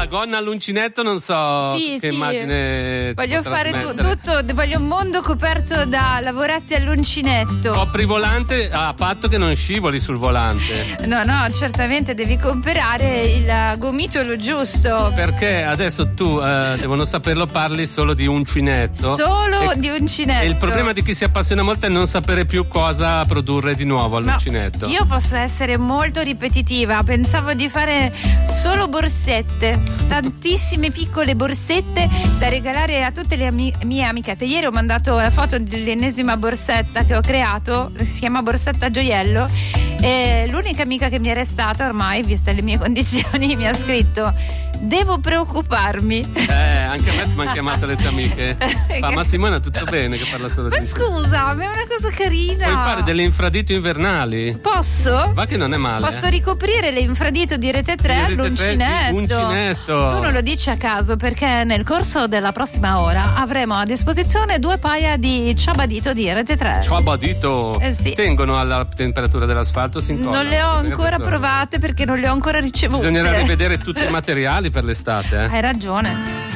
la gonna all'uncinetto non so che immagine voglio fare tutto, voglio un mondo coperto da lavoretti all'uncinetto. Copri volante a patto che non scivoli sul volante. No, certamente devi comprare il gomitolo giusto. Perché adesso tu, devono saperlo, parli solo di uncinetto. Di uncinetto. E il problema di chi si appassiona molto è non sapere più cosa produrre di nuovo all'uncinetto. Io posso essere molto ripetitiva, pensavo di fare solo borsette, tantissime piccole borsette da regalare a tutte le mie amicette. Ieri ho mandato la foto dell'ennesima borsetta che ho creato, si chiama borsetta gioiello, e l'unica amica che mi è restata ormai, viste le mie condizioni, mi ha scritto: devo preoccuparmi. Anche a me mi hanno chiamato le tue amiche. Ma Simona, tutto bene che parla solo di... Ma scusa, ma è una cosa carina. Puoi fare delle infradito invernali? Posso? Va che non è male. Posso ricoprire le infradito di Rete 3 all'uncinetto. Tu non lo dici a caso, perché nel corso della prossima ora avremo a disposizione 2 paia di ciabadito di Rete 3. Ciabadito? Sì. Tengono alla temperatura dell'asfalto? Si incollano? Non le ho ancora provate perché non le ho ancora ricevute. Bisognerà rivedere tutti i materiali per l'estate. Hai ragione.